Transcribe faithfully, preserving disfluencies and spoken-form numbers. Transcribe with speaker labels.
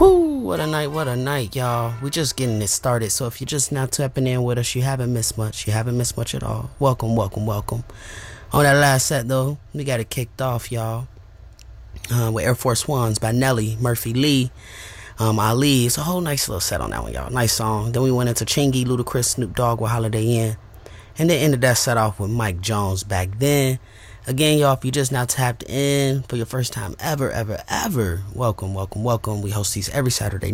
Speaker 1: Whoo, what a night, what a night, y'all. We just getting it started. So if you're just now tapping in with us, you haven't missed much. You haven't missed much at all. Welcome, welcome, welcome. On that last set, though, we got it kicked off, y'all. Uh, with Air Force Ones by Nelly, Murphy Lee, um, Ali. It's a whole nice little set on that one, y'all. Nice song. Then we went into Chingy, Ludacris, Snoop Dogg with Holiday Inn. And then ended that set off with Mike Jones Back Then. Again, y'all, if you just now tapped in for your first time ever, ever, ever, welcome, welcome, welcome. We host these every Saturday